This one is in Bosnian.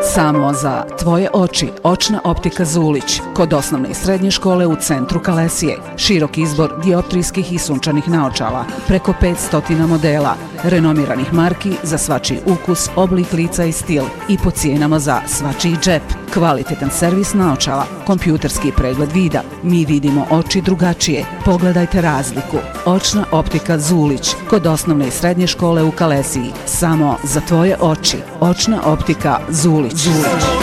Samo za tvoje oči, očna optika Zulić, kod osnovne i srednje škole u centru Kalesije. Širok izbor dioptrijskih i sunčanih naočala, preko 500 modela, renomiranih marki za svačiji ukus, oblik lica i stil i po cijenama za svačiji džep. Kvalitetan servis naočala, kompjuterski pregled vida. Mi vidimo oči drugačije. Pogledajte razliku. Očna optika Zulić, kod osnovne i srednje škole u Kalesiji. Samo za tvoje oči. Očna optika Zulić.